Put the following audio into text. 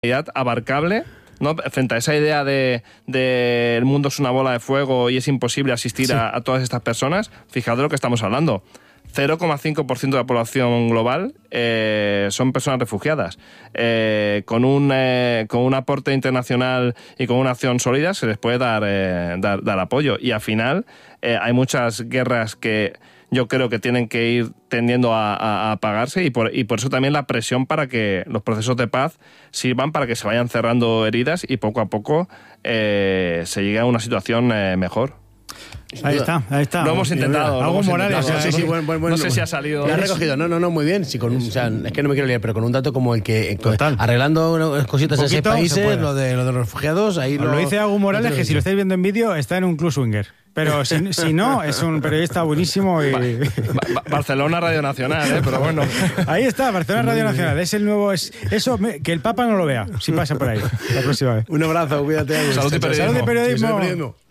abarcable, ¿no? Frente a esa idea de el mundo es una bola de fuego y es imposible asistir a todas estas personas, fijaos de lo que estamos hablando. 0,5% de la población global son personas refugiadas. Con un aporte internacional y con una acción sólida se les puede dar apoyo. Y al final hay muchas guerras que yo creo que tienen que ir tendiendo a apagarse y por eso también la presión para que los procesos de paz sirvan para que se vayan cerrando heridas y poco a poco se llegue a una situación mejor. Ahí está. Lo hemos intentado. Algo Morales. Sí, bueno, no sé si ha salido. Lo has recogido. No, muy bien. Sí, o sea, es que no me quiero liar, pero con un dato como el que Total. arreglando unas cositas en ese países, lo de los refugiados, ahí lo dice Agus Morales, que si lo estáis viendo en vídeo está en un club swinger. Pero si no, es un periodista buenísimo. Barcelona Radio Nacional, pero bueno. Ahí está, Barcelona Radio Nacional. Es el nuevo. Que el Papa no lo vea, si pasa por ahí la próxima vez. Un abrazo, cuídate. Salud y periodismo. Salud y periodismo.